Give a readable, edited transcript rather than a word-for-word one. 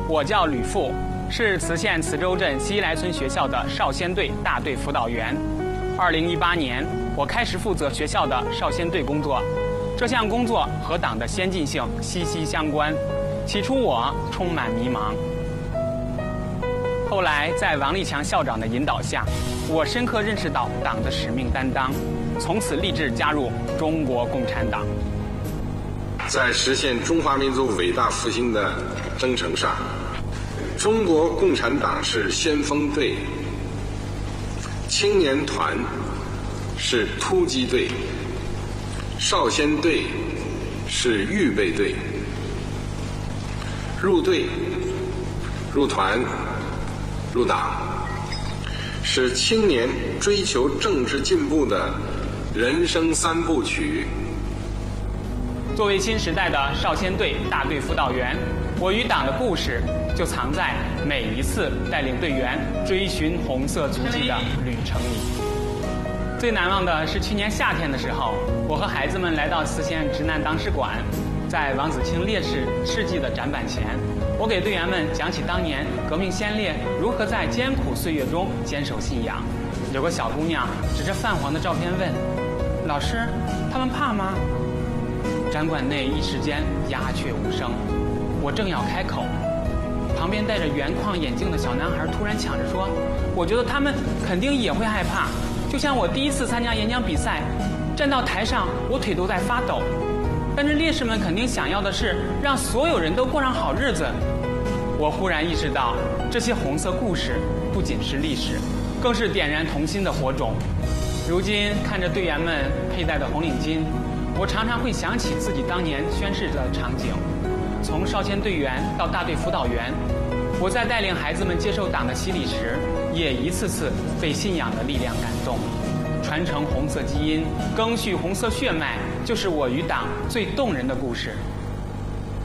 我叫吕富，是磁县磁州镇西来村学校的少先队大队辅导员。2018年，我开始负责学校的少先队工作。这项工作和党的先进性息息相关。起初我充满迷茫，后来在王立强校长的引导下，我深刻认识到党的使命担当，从此立志加入中国共产党。 在实现中华民族伟大复兴的征程上，中国共产党是先锋队，青年团是突击队，少先队是预备队。入队、入团、入党，是青年追求政治进步的人生三部曲。 作为新时代的少先队大队辅导员，我与党的故事就藏在每一次带领队员追寻红色足迹的旅程里。最难忘的是去年夏天的时候，我和孩子们来到磁县直南党史馆，在王子清烈士事迹的展板前，我给队员们讲起当年革命先烈如何在艰苦岁月中坚守信仰。有个小姑娘指着泛黄的照片问：“老师，他们怕吗？”展馆内一时间鸦雀无声。我正要开口，旁边戴着圆框眼镜的小男孩突然抢着说：“我觉得他们肯定也会害怕，就像我第一次参加演讲比赛，站到台上我腿都在发抖。但是烈士们肯定想要的是让所有人都过上好日子。”我忽然意识到，这些红色故事不仅是历史，更是点燃童心的火种。如今看着队员们佩戴的红领巾，我常常会想起自己当年宣誓的场景。从少先队员到大队辅导员，我在带领孩子们接受党的洗礼时，也一次次被信仰的力量感动。传承红色基因，赓续红色血脉，就是我与党最动人的故事。